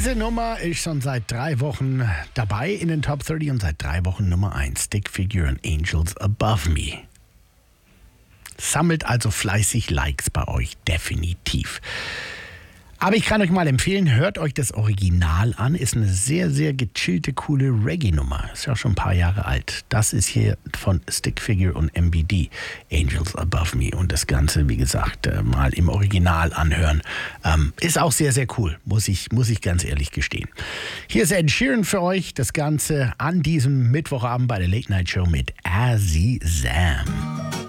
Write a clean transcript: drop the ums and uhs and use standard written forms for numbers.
Diese Nummer ist schon seit 3 Wochen dabei in den Top 30 und seit 3 Wochen Nummer 1. Stick Figure and Angels Above Me. Sammelt also fleißig Likes bei euch, definitiv. Aber ich kann euch mal empfehlen, hört euch das Original an. Ist eine sehr, sehr gechillte, coole Reggae-Nummer. Ist ja schon ein paar Jahre alt. Das ist hier von Stick Figure und MBD, Angels Above Me. Und das Ganze, wie gesagt, mal im Original anhören. Ist auch sehr, sehr cool, muss ich ganz ehrlich gestehen. Hier ist Ed Sheeran für euch. Das Ganze an diesem Mittwochabend bei der Late Night Show mit Azzy Zam.